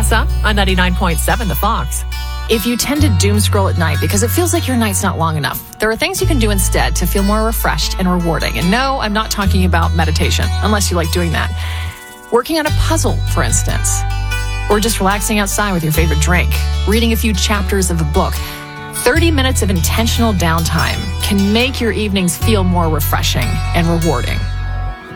Tessa on 99.7 The Fox. If you tend to doom scroll at night because it feels like your night's not long enough, there are things you can do instead to feel more refreshed and rewarding. And no, I'm not talking about meditation, unless you like doing that. Working on a puzzle, for instance. Or just relaxing outside with your favorite drink. Reading a few chapters of a book. 30 minutes of intentional downtime can make your evenings feel more refreshing and rewarding.